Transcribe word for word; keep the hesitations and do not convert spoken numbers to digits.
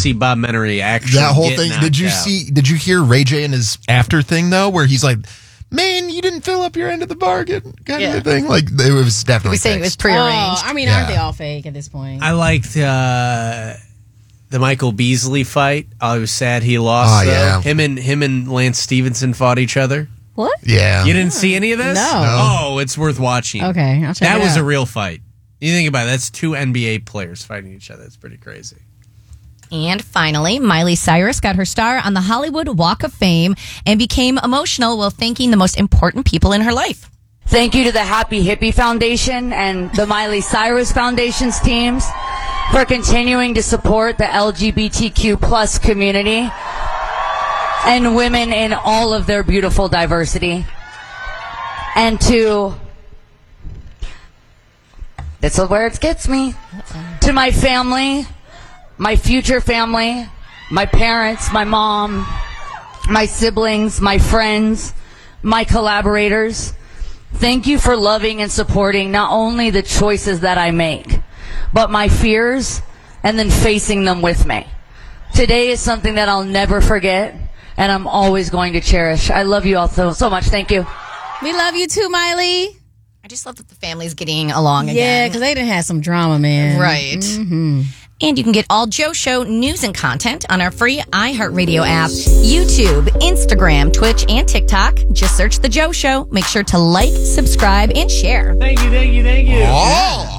see Bob Menery actually. That whole get thing. knocked Did you out. see? Did you hear Ray J in his after thing though, where he's like, "Man, you didn't fill up your end of the bargain," kind Yeah. of a thing. Like it was definitely. We're saying it was fixed. prearranged. Oh, I mean, Yeah. aren't they all fake at this point? I liked uh, the Michael Beasley fight. I was sad he lost. Oh, though. yeah. Him and him and Lance Stevenson fought each other. What? Yeah. You didn't see any of this? No. Oh, it's worth watching. Okay, I'll check That it was out. a real fight. You think about it, that's two N B A players fighting each other. It's pretty crazy. And finally, Miley Cyrus got her star on the Hollywood Walk of Fame and became emotional while thanking the most important people in her life. Thank you to the Happy Hippie Foundation and the Miley Cyrus Foundation's teams for continuing to support the L G B T Q plus community and women in all of their beautiful diversity. And to, this is where it gets me, to my family, my future family, my parents, my mom, my siblings, my friends, my collaborators. Thank you for loving and supporting not only the choices that I make, but my fears and then facing them with me. Today is something that I'll never forget and I'm always going to cherish. I love you all so, so much. Thank you. We love you too, Miley. I just love that the family's getting along Yeah, again. because they done had some drama, man. Right. Mm-hmm. And you can get all Joe Show news and content on our free iHeartRadio app, YouTube, Instagram, Twitch, and TikTok. Just search The Joe Show. Make sure to like, subscribe, and share. Thank you, thank you, thank you. Oh.